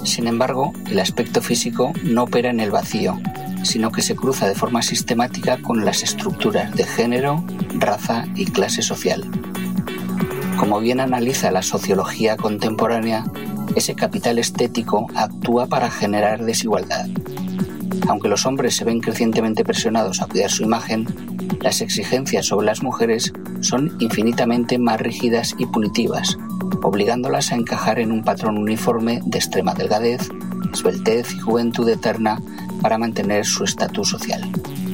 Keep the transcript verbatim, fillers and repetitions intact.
Sin embargo, el aspecto físico no opera en el vacío, sino que se cruza de forma sistemática con las estructuras de género, raza y clase social. Como bien analiza la sociología contemporánea, ese capital estético actúa para generar desigualdad. Aunque los hombres se ven crecientemente presionados a cuidar su imagen, las exigencias sobre las mujeres son infinitamente más rígidas y punitivas, obligándolas a encajar en un patrón uniforme de extrema delgadez, esbeltez y juventud eterna para mantener su estatus social.